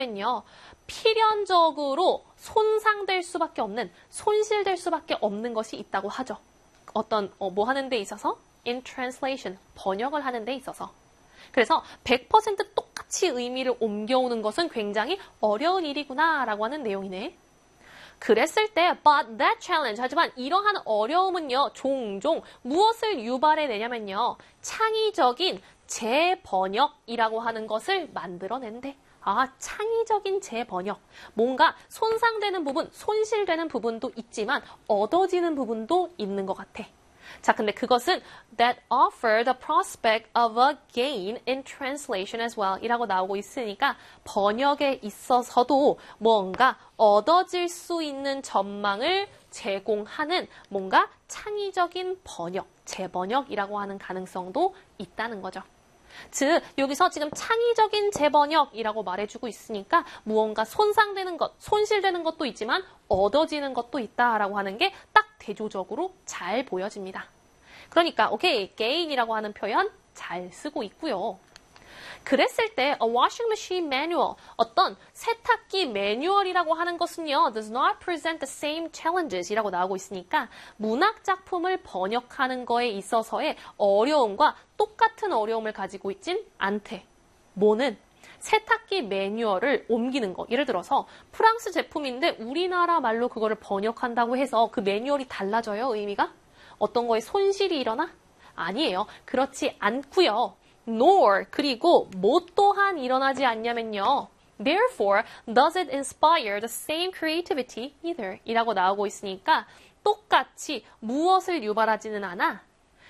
요 필연적으로 손상될 수밖에 없는, 손실될 수밖에 없는 것이 있다고 하죠. 어떤 뭐 하는 데 있어서? In translation, 번역을 하는 데 있어서. 그래서 100% 똑같이 의미를 옮겨오는 것은 굉장히 어려운 일이구나 라고 하는 내용이네. 그랬을 때 but that challenge, 하지만 이러한 어려움은요 종종 무엇을 유발해내냐면요 창의적인 재번역이라고 하는 것을 만들어낸대. 창의적인 재번역. 뭔가 손상되는 부분, 손실되는 부분도 있지만 얻어지는 부분도 있는 것 같아. 자, 근데 그것은 that offer the prospect of a gain in translation as well 이라고 나오고 있으니까 번역에 있어서도 뭔가 얻어질 수 있는 전망을 제공하는 뭔가 창의적인 번역, 재번역이라고 하는 가능성도 있다는 거죠. 즉 여기서 지금 창의적인 재번역이라고 말해주고 있으니까 무언가 손상되는 것, 손실되는 것도 있지만 얻어지는 것도 있다라고 하는 게 딱 대조적으로 잘 보여집니다. 그러니까 오케이, gain이라고 하는 표현 잘 쓰고 있고요. 그랬을 때 a washing machine manual, 어떤 세탁기 매뉴얼이라고 하는 것은요 does not present the same challenges 이라고 나오고 있으니까 문학 작품을 번역하는 거에 있어서의 어려움과 똑같은 어려움을 가지고 있진 않대. 뭐는? 세탁기 매뉴얼을 옮기는 거. 예를 들어서 프랑스 제품인데 우리나라 말로 그거를 번역한다고 해서 그 매뉴얼이 달라져요, 의미가? 어떤 거에 손실이 일어나? 아니에요. 그렇지 않고요. nor, 그리고 뭐 또한 일어나지 않냐면요. Therefore, does it inspire the same creativity either? 이라고 나오고 있으니까 똑같이 무엇을 유발하지는 않아?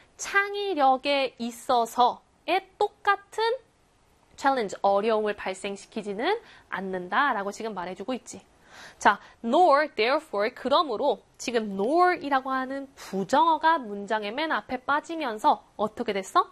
창의력에 있어서의 똑같은 챌린지, 어려움을 발생시키지는 않는다라고 지금 말해주고 있지. 자, nor, therefore, 그러므로 지금 nor이라고 하는 부정어가 문장의 맨 앞에 빠지면서 어떻게 됐어?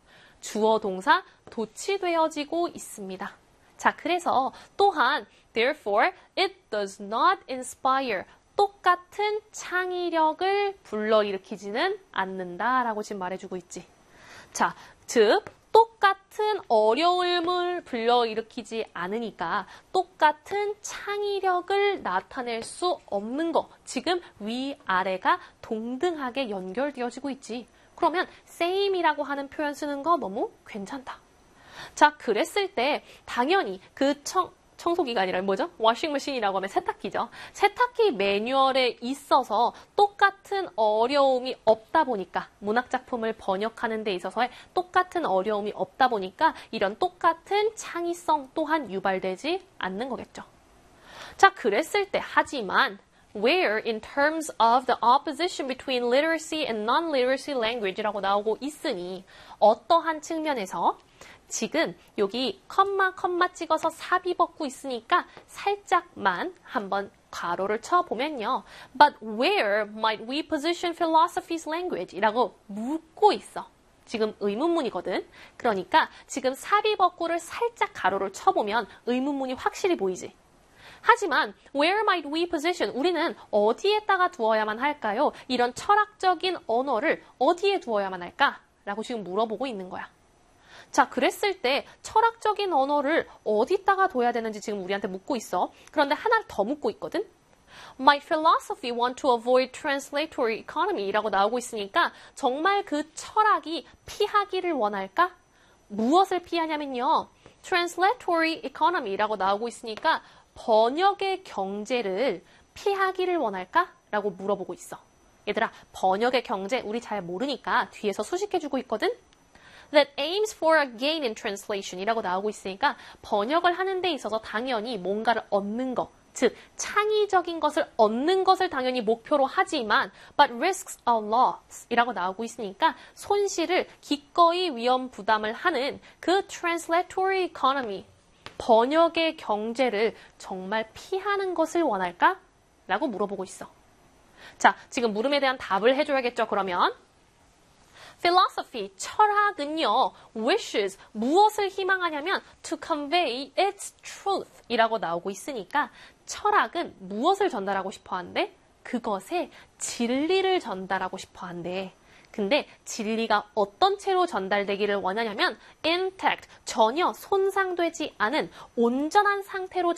주어 동사 도치되어지고 있습니다. 자, 그래서 또한 therefore, it does not inspire, 똑같은 창의력을 불러일으키지는 않는다라고 지금 말해주고 있지. 자, 즉 똑같은 어려움을 불러일으키지 않으니까 똑같은 창의력을 나타낼 수 없는 거. 지금 위아래가 동등하게 연결되어지고 있지. 그러면 same이라고 하는 표현 쓰는 거 너무 괜찮다. 자, 그랬을 때 당연히 그 청소기가 아니라 뭐죠? 워싱머신이라고 하면 세탁기죠. 세탁기 매뉴얼에 있어서 똑같은 어려움이 없다 보니까 문학작품을 번역하는 데 있어서의 똑같은 어려움이 없다 보니까 이런 똑같은 창의성 또한 유발되지 않는 거겠죠. 자, 그랬을 때 하지만 where in terms of the opposition between literacy and non-literacy language라고 나오고 있으니 어떠한 측면에서 지금 여기 컴마 찍어서 삽입 벗고 있으니까 살짝만 한번 가로를 쳐보면요. But where might we position philosophy's language? 이라고 묻고 있어. 지금 의문문이거든. 그러니까 지금 삽입 벗고를 살짝 가로를 쳐보면 의문문이 확실히 보이지. 하지만 where might we position? 우리는 어디에다가 두어야만 할까요? 이런 철학적인 언어를 어디에 두어야만 할까? 라고 지금 물어보고 있는 거야. 자, 그랬을 때 철학적인 언어를 어디다가 둬야 되는지 지금 우리한테 묻고 있어. 그런데 하나를 더 묻고 있거든. Might philosophy want to avoid translatory economy? 이라고 나오고 있으니까 정말 그 철학이 피하기를 원할까? 무엇을 피하냐면요. translatory economy라고 나오고 있으니까 번역의 경제를 피하기를 원할까? 라고 물어보고 있어. 얘들아, 번역의 경제 우리 잘 모르니까 뒤에서 수식해주고 있거든. That aims for a gain in translation 이라고 나오고 있으니까 번역을 하는 데 있어서 당연히 뭔가를 얻는 것, 즉 창의적인 것을 얻는 것을 당연히 목표로 하지만 but risks a loss 이라고 나오고 있으니까 손실을 기꺼이 위험 부담을 하는 그 translatory economy, 번역의 경제를 정말 피하는 것을 원할까? 라고 물어보고 있어. 자, 지금 물음에 대한 답을 해줘야겠죠, 그러면. Philosophy, 철학은요, wishes, 무엇을 희망하냐면 to convey its truth 이라고 나오고 있으니까 철학은 무엇을 전달하고 싶어 한대? 그것의 진리를 전달하고 싶어 한대. 근데 진리가 어떤 채로 전달되기를 원하냐면 intact, 전혀 손상되지 않은 온전한 상태로